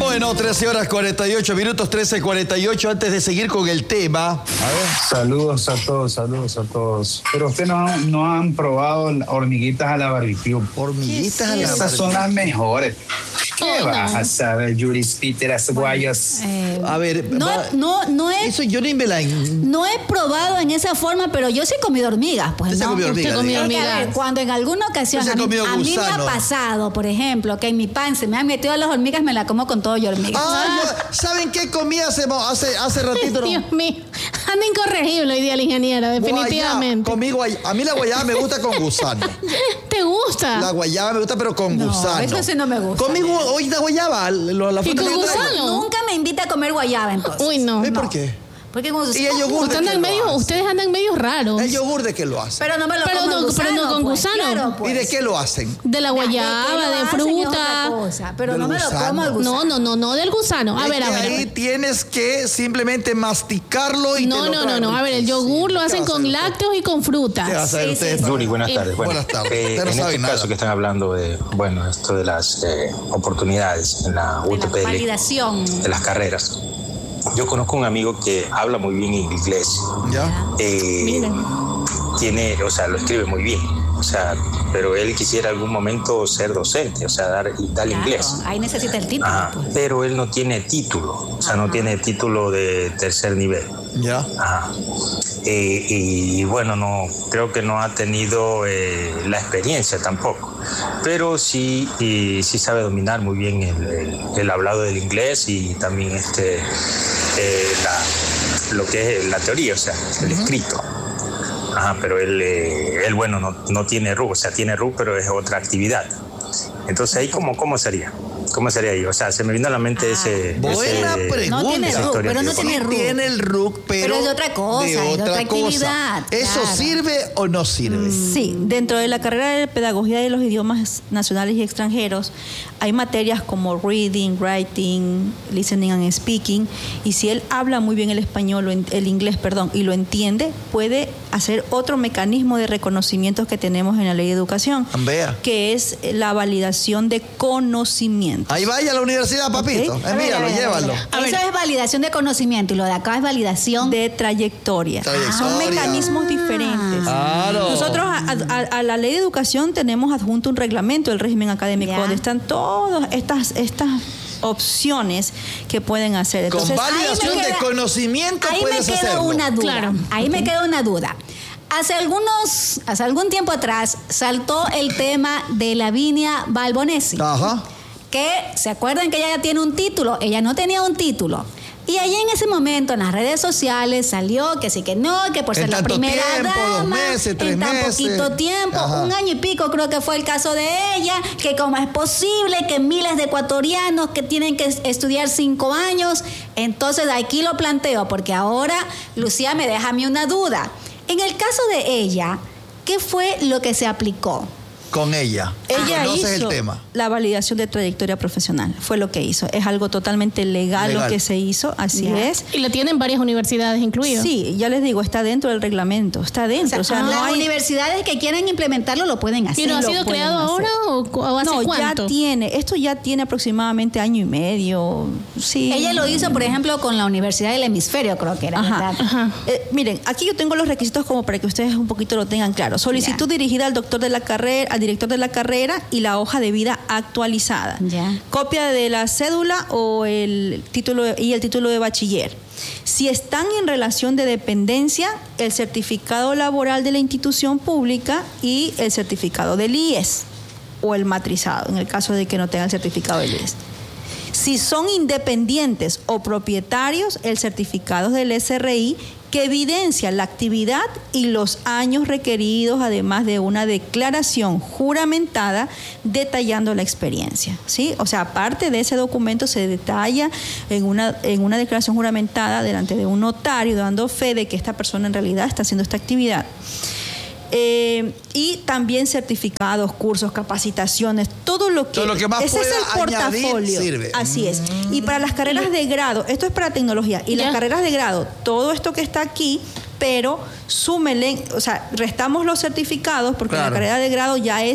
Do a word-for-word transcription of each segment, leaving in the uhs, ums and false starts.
Bueno, trece horas cuarenta y ocho minutos, trece cuarenta y ocho. Antes de seguir con el tema. A ver. Saludos a todos, saludos a todos. Pero ustedes no, no han probado hormiguitas a la barbecue. Hormiguitas a la Esas barbecue. son las mejores. ¿Qué Oh, vas no. a saber, Yuris Píteras Guayos? Eh, A ver, no, va- no, no he, Eso yo ni me la... no he probado en esa forma, pero yo sí he comido hormigas, pues. Usted se ¿no? comió hormigas, Usted comió diga. hormigas. A ver, cuando en alguna ocasión Usted a se mí, comió a mí me ha gusano. pasado, por ejemplo, que en mi pan se me han metido las hormigas, me la como con todo y hormigas. Ah, yo- ¿saben qué comí hace, hace, hace ratito? No? Dios mío. Anda incorregible hoy día el ingeniero, definitivamente. Guayaba, conmigo, a mí la guayaba me gusta con gusano. ¿Te gusta? La guayaba me gusta, pero con No, gusano. eso sí no me gusta. Conmigo, hoy la guayaba, lo- la ¿Y fruta con que yo traigo. gusano? Nunca me invita a comer guayaba, entonces. Uy, no. ¿Ves no. por qué? Porque como Y el yogur de Usted anda que en lo medio- hace. ustedes andan medio raros. El yogur de qué lo hacen. Pero no me lo Pero como no- el gusano, pero no con pues, gusano. claro, ¿Y pues. de qué lo hacen? De la ¿De qué guayaba, lo de hacen? Es fruta. otra cosa, pero Del no me lo gusano. como el gusano. No, no, no, no del gusano. A Es ver, a que ver. a ahí ver. tienes que simplemente masticarlo y No, te lo no, no, traen no. A ver, el riquísimo. yogur lo ¿Qué hacen va a con hacer usted? lácteos y con frutas. ¿Qué va a hacer Sí, usted? sí, sí. Yuri, buenas Eh, tardes. Bueno, buenas tardes. eh, Usted no en sabe este nada. caso que están hablando de, bueno, esto de las eh, oportunidades en la De U T la P L, validación. de las carreras. Yo conozco un amigo que habla muy bien inglés. ¿Ya? Eh, Miren. tiene, o sea, lo escribe muy bien. O sea, pero él quisiera algún momento ser docente, o sea, dar, dar Claro, inglés. ahí necesita el título. Ajá, pues. pero él no tiene título, o sea, no Ajá. tiene título de tercer nivel. ¿Ya? Ajá. Eh, y bueno, no creo que no ha tenido eh, la experiencia tampoco, pero sí, y, sí sabe dominar muy bien el, el, el hablado del inglés y también este, eh, la, lo que es la teoría, o sea, el escrito. Ajá, pero él, eh, él bueno, no, no tiene R U, o sea, tiene R U, pero es otra actividad. Entonces, ahí, ¿cómo, cómo sería? ¿Cómo sería ahí? O sea, se me vino a la mente Ah, ese... Buena ese- pregunta. No tiene esa R U, historia pero no que yo tiene Sí R U. tiene el R U C, pero, Pero es de otra cosa, de es de otra otra cosa. actividad, ¿Eso claro. sirve o no sirve? Sí, dentro de la carrera de Pedagogía de los Idiomas Nacionales y Extranjeros hay materias como Reading, Writing, Listening and Speaking, y si él habla muy bien el español, o en- el inglés, perdón, y lo entiende, puede hacer otro mecanismo de reconocimientos que tenemos en la Ley de Educación, Vea. que es la validación de conocimiento. Ahí vaya a la universidad, papito. Ok. A ver, Envíalo, a ver, a ver, llévalo. a ver. Eso es validación de conocimiento y lo de acá es validación De trayectoria. Trayectoria. Son mecanismos diferentes. Claro. Nosotros a, a- a la Ley de Educación tenemos adjunto un reglamento del régimen académico Ya. donde están todas estas, estas opciones que pueden hacer. Con Entonces, validación ahí me de queda- conocimiento Ahí me puedes queda hacerlo. una duda. Claro. Ahí me queda una duda. Hace algunos, hace algún tiempo atrás saltó el tema de Lavinia Balbonesi. Ajá. Que se acuerdan que ella ya tiene un título, ella no tenía un título. Y ahí en ese momento en las redes sociales salió que sí que no, que por En ser la tanto primera tiempo, dos dama, meses, tres en tan meses. poquito tiempo, Ajá. un año y pico creo que fue el caso de ella, que cómo es posible que miles de ecuatorianos que tienen que es- estudiar cinco años. Entonces aquí lo planteo porque ahora Lucía me deja a mí una duda. En el caso de ella, ¿qué fue lo que se aplicó? Con ella. ella Conoces hizo el tema. la validación de trayectoria profesional. Fue lo que hizo. Es algo totalmente legal, Legal. lo que se hizo, así Ya. es. Y lo tienen varias universidades incluidas. Sí, ya les digo, está dentro del reglamento, está dentro. O sea, no las hay... universidades que quieren implementarlo lo pueden hacer. ¿Y no ha lo sido pueden creado hacer. ahora o, cu- o hace No, cuánto? ya tiene, esto ya tiene aproximadamente año y medio. Sí. Ella lo hizo, por ejemplo, con la Universidad del Hemisferio, creo que era. Ajá. ¿verdad? Ajá. Eh, miren, aquí yo tengo los requisitos como para que ustedes un poquito lo tengan claro. Solicitud Ya. dirigida al doctor de la carrera, al director de la carrera y la hoja de vida actualizada. Ya. Copia de la cédula o el título y el título de bachiller. Si están en relación de dependencia, el certificado laboral de la institución pública y el certificado del I E S o el matrizado, en el caso de que no tengan el certificado del I E S. Si son independientes o propietarios, el certificado del S R I que evidencia la actividad y los años requeridos, además de una declaración juramentada detallando la experiencia, ¿sí? O sea, aparte de ese documento se detalla en una, en una declaración juramentada delante de un notario dando fe de que esta persona en realidad está haciendo esta actividad. Eh, y también certificados, cursos, capacitaciones, todo lo que, Todo lo que más ese es el pueda añadir portafolio. sirve. Así es. Y para las carreras de grado, esto es para tecnología, y Ya. las carreras de grado, todo esto que está aquí, pero súmele, o sea, restamos los certificados porque Claro. la carrera de grado ya es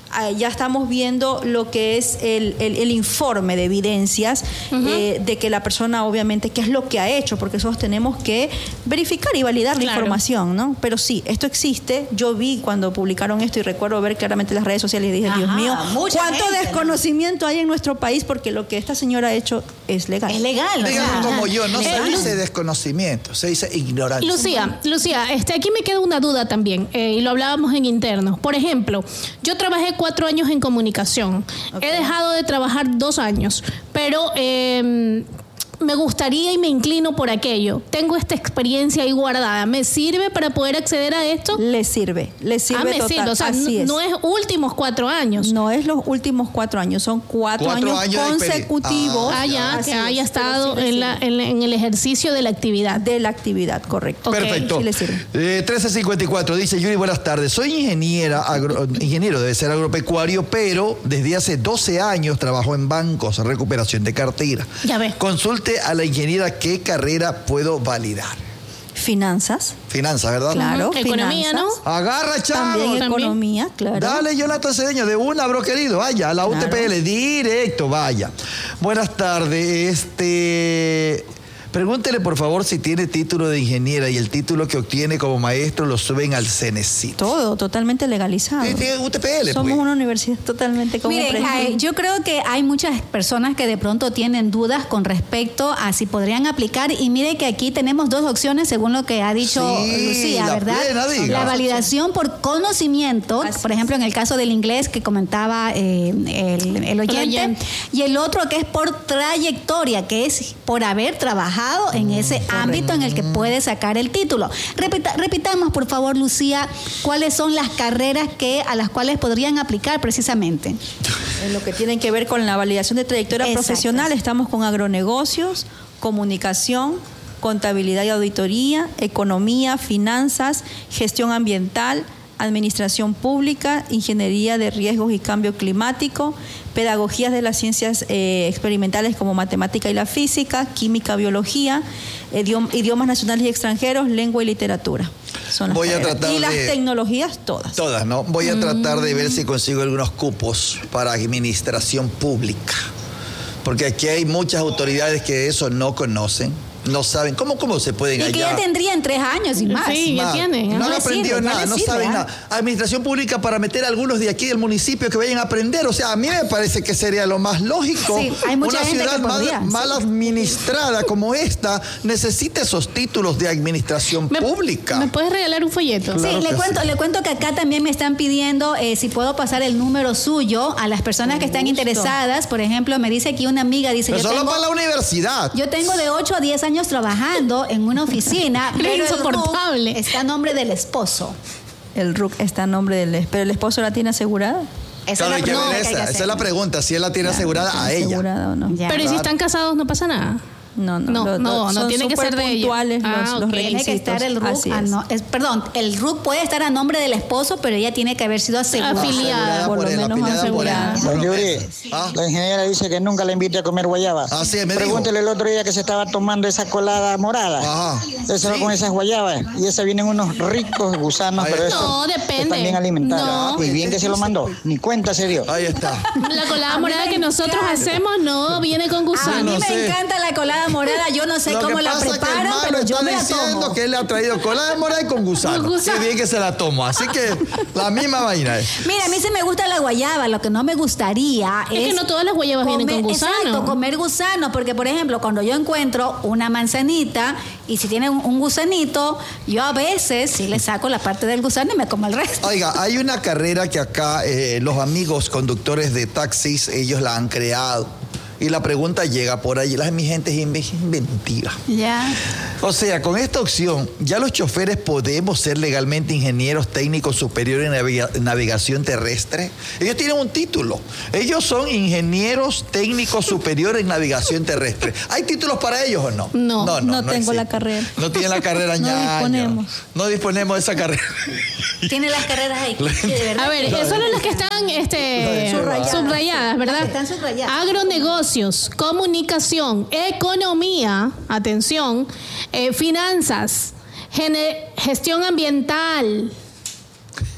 ah, ya estamos viendo lo que es el, el, el informe de evidencias uh-huh. eh, de que la persona obviamente qué es lo que ha hecho, porque nosotros tenemos que verificar y validar la claro. información, ¿no? Pero sí, esto existe. Yo vi cuando publicaron esto y recuerdo ver claramente las redes sociales y dije, Ajá, Dios mío, cuánto gente, desconocimiento ¿no? hay en nuestro país, porque lo que esta señora ha hecho es legal. Es legal. Díganme como yo, no se dice desconocimiento, se dice ignorancia. Lucía, Lucía, este, aquí me queda una duda también, eh, y lo hablábamos en interno. Por ejemplo, yo trabajé cuatro años en comunicación. Okay. He dejado de trabajar dos años, pero eh, me gustaría y me inclino por aquello. Tengo esta experiencia ahí guardada. ¿Me sirve para poder acceder a esto? Le sirve, le sirve ah, me total. Sirve. O sea, Así no, es. no es últimos cuatro años. No es los últimos cuatro años, son cuatro, cuatro años, años consecutivos. Ah, ya, que haya estado sí en, la, en, en el ejercicio de la actividad. De la actividad, correcto. Okay. Perfecto. Sí le sirve. Eh, trece cincuenta y cuatro, dice Yuri, buenas tardes. Soy ingeniera, agro, ingeniero, debe ser agropecuario, pero desde hace doce años trabajo en bancos, recuperación de cartera. Ya ves. Consulte a la ingeniera qué carrera puedo validar. Finanzas. Finanzas, ¿verdad? Claro, uh-huh. Economía, ¿no? Agarra, chavo. También economía, claro. Dale, Jonathan Cedeño, de una, bro querido. Vaya, a la claro. U T P L, directo, vaya. Buenas tardes, este... Pregúntele, por favor, si tiene título de ingeniera y el título que obtiene como maestro lo suben al Cenecit. Todo, totalmente legalizado. Tiene U T P L, Somos pues. una universidad totalmente como Miren, Jai, yo creo que hay muchas personas que de pronto tienen dudas con respecto a si podrían aplicar. Y mire que aquí tenemos dos opciones, según lo que ha dicho sí, Lucía, la ¿verdad? Plena, diga. La validación por conocimiento, Así por ejemplo, en el caso del inglés que comentaba eh, el, el, oyente, el oyente, y el otro que es por trayectoria, que es por haber trabajado en ese Correcto. ámbito en el que puede sacar el título. Repita, repitamos, por favor, Lucía, cuáles son las carreras que a las cuales podrían aplicar precisamente. En lo que tienen que ver con la validación de trayectoria Exacto. profesional, estamos con agronegocios, comunicación, contabilidad y auditoría, economía, finanzas, gestión ambiental, administración pública, ingeniería de riesgos y cambio climático, pedagogías de las ciencias eh, experimentales como matemática y la física, química, biología, idiom, idiomas nacionales y extranjeros, lengua y literatura. Son las Voy a tratar y de, las tecnologías todas. Todas, ¿no? Voy a tratar de ver si consigo algunos cupos para administración pública. Porque aquí hay muchas autoridades que eso no conocen. No saben. ¿Cómo, cómo se pueden allá? Y que ya tendrían tres años y más. Sí, ya tienen. No han aprendido nada, no saben nada. Administración pública para meter a algunos de aquí del municipio que vayan a aprender. O sea, a mí me parece que sería lo más lógico. Sí, hay mucha Una gente ciudad que podría, mal, sí. mal administrada como esta necesita esos títulos de administración ¿Me, pública. ¿Me puedes regalar un folleto? Claro sí, le cuento, sí. le cuento que acá también me están pidiendo eh, si puedo pasar el número suyo a las personas Con que están gusto. interesadas. Por ejemplo, me dice aquí una amiga, dice Pero yo solo tengo, para la universidad. yo tengo de ocho a diez años trabajando en una oficina, Es pero insoportable. el R U C está a nombre del esposo. El R U C está a nombre del... ¿Pero el esposo la tiene asegurada? Esa Claro, es hay la que pregunta ver que hay esa. que Esa es la hacer. pregunta, si él la tiene asegurada ¿Tiene a ella. asegurada o no? Ya. Pero ¿y si Claro. están casados no pasa nada? No, no, No, lo- no, no son tiene que ser de ella. puntuales los, Ah, los ok. requisitos. Tiene que estar el R U C, Así a es. no- es- perdón, el R U C puede estar a nombre del esposo, pero ella tiene que haber sido asegurada. Afiliada. por por lo él, menos afiliada por él. asegurada. Por Don lo Yuri, menos. Ah. la ingeniera dice que nunca le invite a comer guayabas. Así es, me dijo. Pregúntele el otro día que se estaba tomando esa colada morada. Ajá. Eso va con esas guayabas. Y esas vienen unos ricos gusanos, Ahí pero está. eso No, depende. están bien alimentados. No. Y bien que se lo mandó. Ni cuenta se dio. Ahí está. La colada A mí morada me que nosotros encanta. hacemos no viene con A mí gusanos. no me sé. encanta la colada morada, yo no sé Lo cómo que la pasa es que el preparan, malo pero yo está me la diciendo tomo. que él le ha traído colada de morada y con gusano. Con gusano. Qué bien que se la tomo. Así que la misma vaina es. Mira, a mí sí me gusta la guayaba, lo que no me gustaría es... Es que no todas las guayabas vienen con gusano. Exacto, comer gusano, porque por ejemplo, cuando yo encuentro una manzanita y si tiene un, un gusanito, yo a veces sí le saco la parte del gusano y me como el resto. Oiga, hay una carrera que acá eh, los amigos conductores de taxis, ellos la han creado. Y la pregunta llega por ahí, la mi gente es inventiva. Ya. O sea, con esta opción, ya los choferes podemos ser legalmente ingenieros técnicos superiores en navega- navegación terrestre. Ellos tienen un título. Ellos son ingenieros técnicos superiores en navegación terrestre. ¿Hay títulos para ellos o no? No, no tengo existe. la carrera. No tienen la carrera, No ñaño. disponemos. No disponemos de esa carrera. Tiene las carreras ahí. Sí, de verdad. A ver, esas son las que están este, Subrayadas. subrayadas, ¿verdad? Las que están subrayadas. Agronegocios, comunicación, economía, atención, eh, finanzas, gene- gestión ambiental,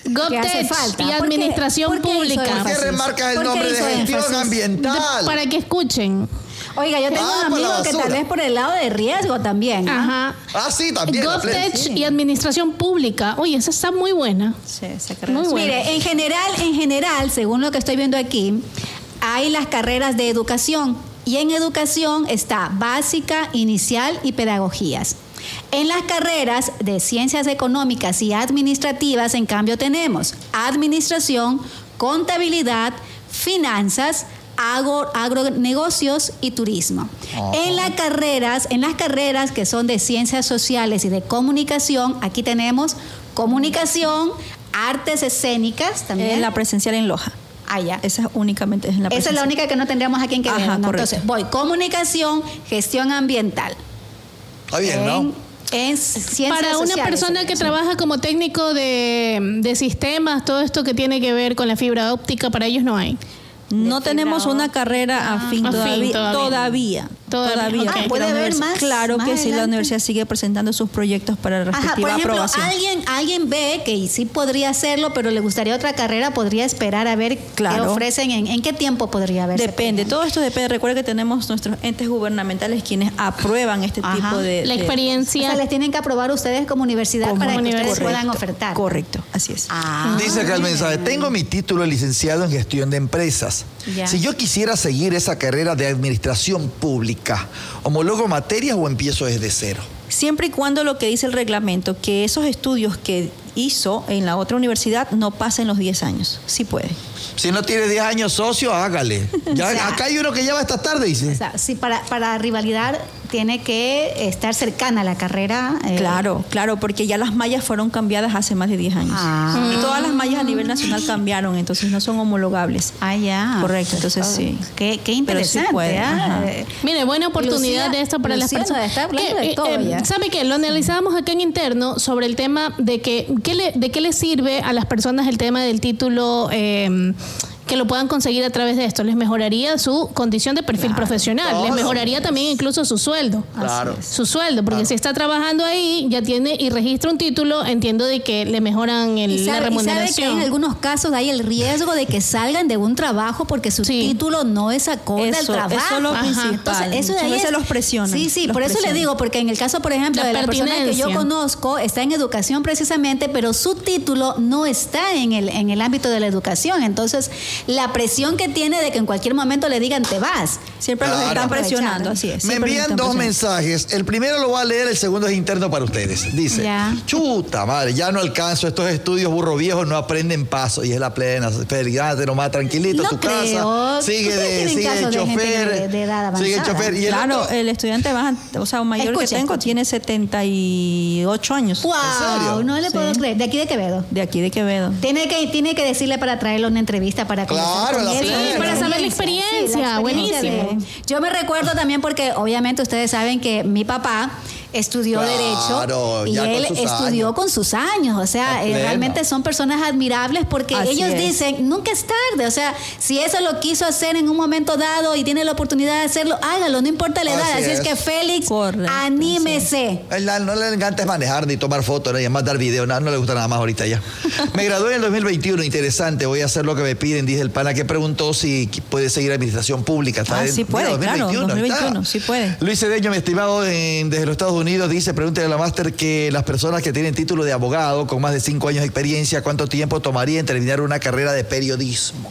GovTech falta. y ¿Por qué? Administración ¿Por qué hizo Pública. énfasis? ¿Por qué remarcas el ¿Por qué nombre de hizo gestión énfasis? ambiental? Para que escuchen. Oiga, yo tengo Ah, un por la amigo que tal basura. vez por el lado de riesgo también. ¿ah? Ajá. Ah, sí, también. la plena. GovTech y Administración Pública. Oye, esa está muy buena. Sí, esa carrera Muy es- buena. Mire, en general, en general, según lo que estoy viendo aquí, hay las carreras de educación. Y en educación está básica, inicial y pedagogías. En las carreras de ciencias económicas y administrativas, en cambio, tenemos administración, contabilidad, finanzas, agro- agronegocios y turismo. En las carreras, en las carreras que son de ciencias sociales y de comunicación, aquí tenemos comunicación, artes escénicas también. Eh, la presencial en Loja. Ah, ya. Esa es únicamente es en la Esa es la presencial. única que no tendríamos aquí en Quevedo. Ajá, ¿no? correcto. Entonces, voy, comunicación, gestión ambiental. Está bien, en, ¿no? en ciencias Para una sociales, persona que sí. trabaja como técnico de, de sistemas, todo esto que tiene que ver con la fibra óptica, para ellos no hay. No de tenemos fibra una carrera afín, afín todavía. todavía. Todavía. Todavía, Todavía. ok. porque Ah, puede la haber universi- más- Claro más que sí, la adelante. universidad sigue presentando sus proyectos para Ajá, respectiva por ejemplo, aprobación. alguien, alguien ve que sí podría hacerlo, pero le gustaría otra carrera, podría esperar a ver qué Claro. ofrecen, en, en qué tiempo podría haber. Depende, todo esto depende. Recuerda que tenemos nuestros entes gubernamentales quienes aprueban este Ajá. tipo de... La de- O experiencia. sea, les tienen que aprobar ustedes como universidad como para que universidad. ustedes puedan Correcto, ofertar. Correcto, así es. Ah. Dice acá el mensaje, tengo mi título de licenciado en gestión de empresas. Ya. Si yo quisiera seguir esa carrera de administración pública, ¿homologo materias o empiezo desde cero? Siempre y cuando lo que dice el reglamento, que esos estudios que hizo en la otra universidad no pasen los diez años. Sí puede. Si no tiene diez años socio, hágale. Ya, O sea, acá hay uno que ya va esta tarde, dice. O sea, sí, para, para rivalidad tiene que estar cercana a la carrera. eh, Claro, claro, porque ya las mallas fueron cambiadas hace más de diez años. Ah. Y todas las mallas a nivel nacional cambiaron, entonces no son homologables. Ah, ya. Correcto, entonces sí. Qué, qué Pero sí interesante. puede, ¿ah? ajá. Eh, Mire, buena oportunidad Lucía- de esto para las Lucía nos personas. está hablando Que, de eh, todo eh, ya. ¿Sabe qué? Lo analizábamos acá en interno sobre el tema de que ¿qué le, de qué le sirve a las personas el tema del título eh, que lo puedan conseguir a través de esto. Les mejoraría su condición de perfil profesional, les Claro. mejoraría también incluso su sueldo. Claro. Su sueldo, porque si está trabajando ahí, ya tiene y registra un título, entiendo de que le mejoran el- Y la sabe, y sabe que remuneración. en algunos casos hay el riesgo de que salgan de un trabajo porque su Sí. título no es acorde Eso, al trabajo. eso es lo Ajá. principal. Entonces, eso de Muchas ahí veces es- los presionan, Sí, sí, los por eso presionan. le digo, porque en el caso, por ejemplo, La de la persona que yo pertinencia. conozco, está en educación precisamente, pero su título no está en el, en el ámbito de la educación. Entonces, la presión que tiene de que en cualquier momento le digan te vas. Siempre los Claro. están presionando, Aprovechando. así es. Me siempre los envían están dos presionando. mensajes. El primero lo voy a leer, el segundo es interno para ustedes. Dice, Ya. chuta madre, ya no alcanzo estos estudios, burro viejo, no aprenden paso. Y es la plena, felicidades, nomás tranquilito, No tu creo. casa. Sigue Ustedes de, tienen sigue de casos de gente chofer. de- de edad sigue de avanzada. chofer. Y el Claro, otro- el estudiante baja, o sea, un mayor Escucha, que tengo escucha. tiene setenta y ocho años. ¡Wow! serio? No le puedo Sí. creer. De aquí de Quevedo. De aquí de Quevedo. Tiene que, tiene que decirle para traerle una entrevista para conversar Claro, con la él. plena. Sí, para saber la experiencia, buenísimo. Yo me recuerdo también porque obviamente ustedes saben que mi papá estudió Claro, Derecho y ya con él sus estudió años. con sus años. O sea, La eh, plena. realmente son personas admirables porque Así ellos es. dicen, nunca es tarde. O sea, si eso lo quiso hacer en un momento dado y tiene la oportunidad de hacerlo, hágalo, no importa la edad. Así Así, es. es. que Félix, Correcto, anímese. A él no le encanta es manejar ni tomar fotos, ni más dar video, no, no le gusta nada más ahorita ya. Me gradué en el dos mil veintiuno, interesante, voy a hacer lo que me piden, dice el pana que preguntó si puede seguir administración pública. Está Ah, en- sí puede, mira, claro, ahí dos mil veintiuno, está. sí puede. Luis Cedeño, mi estimado en- desde los Estados Unidos, dice, pregúntale a la máster que las personas que tienen título de abogado con más de cinco años de experiencia, ¿cuánto tiempo tomaría en terminar una carrera de periodismo?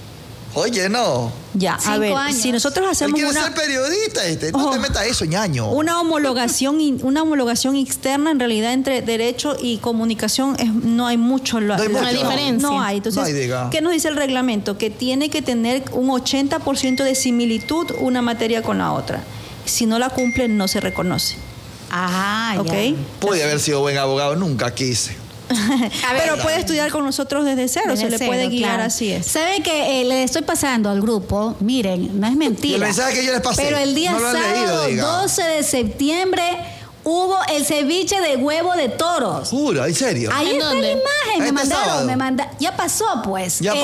Oye, no. Ya, a Cinco ver, años. si nosotros Él hacemos quiere una, ser periodista, este. No Oh. te metas eso, ñaño. una homologación in- una homologación externa, en realidad entre derecho y comunicación es- no hay mucho la, No hay la- mucho. diferencia. No hay. Entonces, No hay, diga. ¿qué nos dice el reglamento? Que tiene que tener un ochenta por ciento de similitud una materia con la otra. Si no la cumple, no se reconoce. Ah, ya. ¿Ok? Puede haber sido buen abogado, nunca quise. A ver, Pero puede estudiar con nosotros desde cero, Desde se le cero, puede guiar, claro. así es. ¿Saben que eh, le estoy pasando al grupo? Miren, no es mentira. Y el mensaje que yo les pasé, Pero el día no lo han sábado, leído, diga. doce de septiembre, hubo el ceviche de huevo de toros. Juro, en serio. Ahí ¿En está dónde? la imagen, me Este mandaron, sábado. me manda, ya pasó pues. Ya el